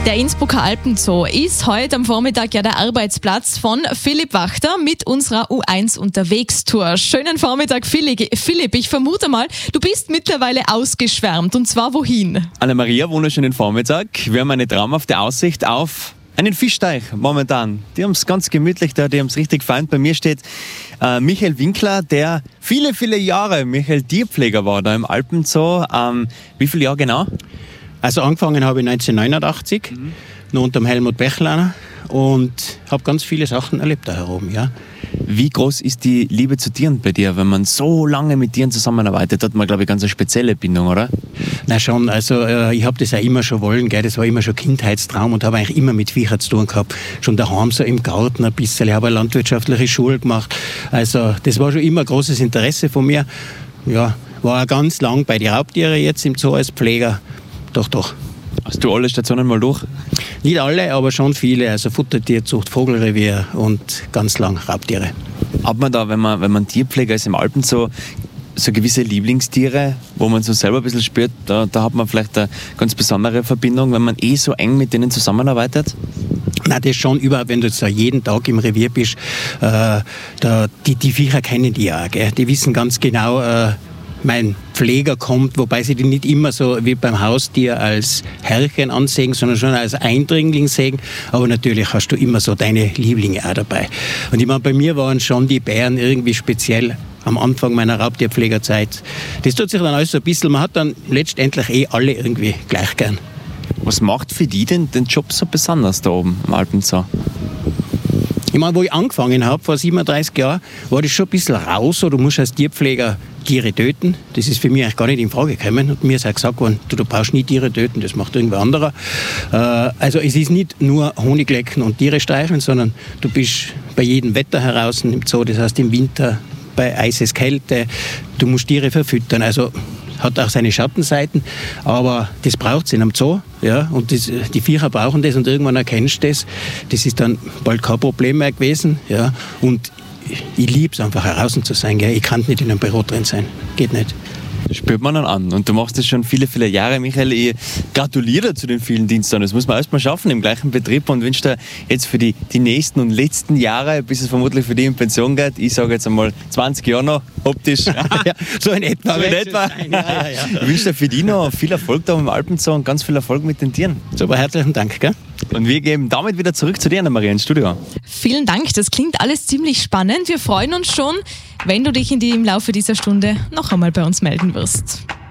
Der Innsbrucker Alpenzoo ist heute am Vormittag ja der Arbeitsplatz von Philipp Wachter mit unserer U1-Unterwegs-Tour. Schönen Vormittag, Philipp. Ich vermute mal, du bist mittlerweile ausgeschwärmt. Und zwar wohin? Anna-Maria, wunderschönen Vormittag. Wir haben eine traumhafte Aussicht auf einen Fischteich momentan. Die haben es ganz gemütlich da, die haben es richtig fein. Bei mir steht Michael Winkler, der viele, viele Jahre Tierpfleger war da im Alpenzoo. Wie viele Jahre genau? Also angefangen habe ich 1989, noch unter dem Helmut Bechlaner, und habe ganz viele Sachen erlebt da herum, ja. Wie groß ist die Liebe zu Tieren bei dir? Wenn man so lange mit Tieren zusammenarbeitet, hat man, glaube ich, ganz eine spezielle Bindung, oder? Na schon, also ich habe das auch immer schon wollen, gell? Das war immer schon Kindheitstraum und habe eigentlich immer mit Viechern zu tun gehabt. Schon daheim so im Garten ein bisschen, ich habe eine landwirtschaftliche Schule gemacht. Also das war schon immer ein großes Interesse von mir. Ja, war auch ganz lang bei den Raubtieren jetzt im Zoo als Pfleger. Doch. Hast du alle Stationen mal durch? Nicht alle, aber schon viele. Also Futtertierzucht, Vogelrevier und ganz lang Raubtiere. Hat man da, wenn man Tierpfleger ist im Alpenzoo, so gewisse Lieblingstiere, wo man so selber ein bisschen spürt, da hat man vielleicht eine ganz besondere Verbindung, wenn man so eng mit denen zusammenarbeitet? Nein, das schon überhaupt, wenn du jetzt jeden Tag im Revier bist, die Viecher kennen die ja, gell? Die wissen ganz genau, mein Pfleger kommt, wobei sie die nicht immer so wie beim Haustier als Herrchen ansehen, sondern schon als Eindringling sehen. Aber natürlich hast du immer so deine Lieblinge auch dabei. Und ich meine, bei mir waren schon die Bären irgendwie speziell am Anfang meiner Raubtierpflegerzeit. Das tut sich dann alles so ein bisschen, man hat dann letztendlich alle irgendwie gleich gern. Was macht für die denn den Job so besonders da oben im Alpenzoo? Ich meine, wo ich angefangen habe, vor 37 Jahren, war das schon ein bisschen raus. So, du musst als Tierpfleger Tiere töten. Das ist für mich eigentlich gar nicht in Frage gekommen. Und mir ist auch gesagt worden, du brauchst nie Tiere töten, das macht irgendwer anderer. Also es ist nicht nur Honiglecken und Tiere streicheln, sondern du bist bei jedem Wetter heraus im Zoo. Das heißt im Winter, bei Eiseskälte, du musst Tiere verfüttern. Also hat auch seine Schattenseiten, aber das braucht es in einem Zoo, ja, und die Viecher brauchen das und irgendwann erkennst du das. Das ist dann bald kein Problem mehr gewesen, ja, und ich liebe es einfach, heraus zu sein, gell. Ich kann nicht in einem Büro drin sein, geht nicht. Das spürt man dann an. Und du machst das schon viele, viele Jahre, Michael. Ich gratuliere zu den vielen Diensten. Das muss man erst mal schaffen im gleichen Betrieb und wünsche dir jetzt für die nächsten und letzten Jahre, bis es vermutlich für dich in Pension geht, ich sage jetzt einmal 20 Jahre noch, optisch. Ja, so in etwa. Ja. Ich wünsche dir für dich noch viel Erfolg da im Alpenzoo und ganz viel Erfolg mit den Tieren. Super, herzlichen Dank. Gell? Und wir geben damit wieder zurück zu dir, Anna-Maria, ins Studio. Vielen Dank, das klingt alles ziemlich spannend. Wir freuen uns schon, wenn du dich im Laufe dieser Stunde noch einmal bei uns melden wirst.